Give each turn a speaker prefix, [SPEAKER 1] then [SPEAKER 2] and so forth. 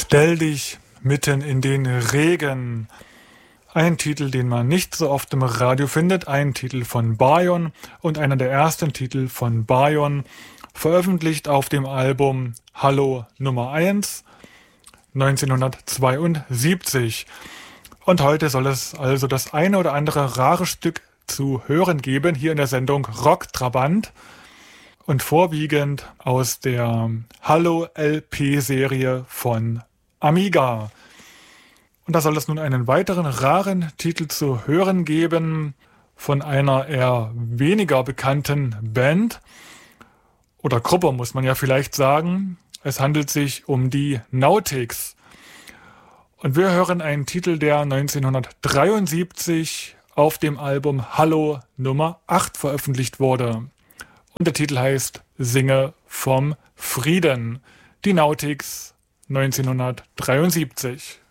[SPEAKER 1] Stell dich mitten in den Regen. Ein Titel, den man nicht so oft im Radio findet, ein Titel von Bayon und einer der ersten Titel von Bayon, veröffentlicht auf dem Album Hallo Nummer 1 1972. Und heute soll es also das eine oder andere rare Stück zu hören geben, hier in der Sendung Rock Trabant und vorwiegend aus der Hallo LP-Serie von Amiga. Und da soll es nun einen weiteren raren Titel zu hören geben von einer eher weniger bekannten Band oder Gruppe, muss man ja vielleicht sagen. Es handelt sich um die Nautix. Und wir hören einen Titel, der 1973 auf dem Album Hallo Nummer 8 veröffentlicht wurde. Und der Titel heißt Singe vom Frieden. Die Nautix 1973.